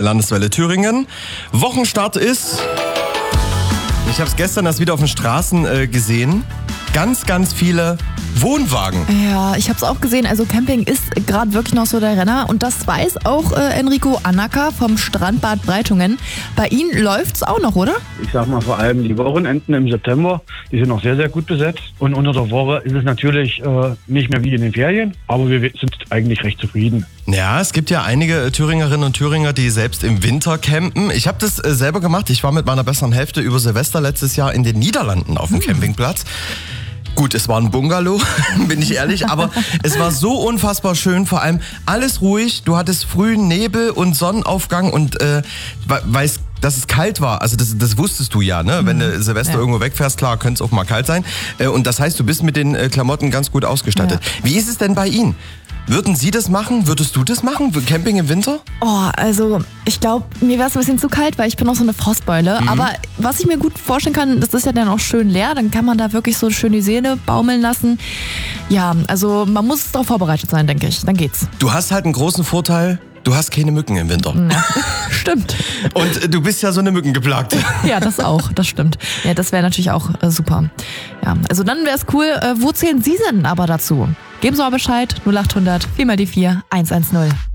Landeswelle Thüringen. Wochenstart ist, ich habe es gestern erst wieder auf den Straßen gesehen, ganz, ganz viele Wohnwagen. Ja, ich habe es auch gesehen. Also Camping ist gerade wirklich noch so der Renner. Und das weiß auch Enrico Anacker vom Strandbad Breitungen. Bei Ihnen läuft's auch noch, oder? Ich sag mal, vor allem die Wochenenden im September, die sind noch sehr, sehr gut besetzt. Und unter der Woche ist es natürlich nicht mehr wie in den Ferien, aber wir sind eigentlich recht zufrieden. Ja, es gibt ja einige Thüringerinnen und Thüringer, die selbst im Winter campen. Ich habe das selber gemacht. Ich war mit meiner besseren Hälfte über Silvester letztes Jahr in den Niederlanden auf dem Campingplatz. Gut, es war ein Bungalow, bin ich ehrlich, aber es war so unfassbar schön, vor allem alles ruhig, du hattest frühen Nebel und Sonnenaufgang und dass es kalt war, also das wusstest du ja, ne? Wenn du Silvester irgendwo wegfährst, klar, könnte es auch mal kalt sein und das heißt, du bist mit den Klamotten ganz gut ausgestattet. Ja. Wie ist es denn bei Ihnen? Würden Sie das machen? Würdest du das machen? Camping im Winter? Oh, also ich glaube, mir wäre es ein bisschen zu kalt, weil ich bin auch so eine Frostbeule. Aber was ich mir gut vorstellen kann, das ist ja dann auch schön leer. Dann kann man da wirklich so schön die Seele baumeln lassen. Ja, also man muss darauf vorbereitet sein, denke ich. Dann geht's. Du hast halt einen großen Vorteil. Du hast keine Mücken im Winter. Ja, stimmt. Und du bist ja so eine Mückengeplagte. Ja, das auch, das stimmt. Ja, das wäre natürlich auch super. Ja, also dann wäre es cool. Wo zählen Sie denn aber dazu? Geben Sie mal Bescheid, 0800 4x4 110.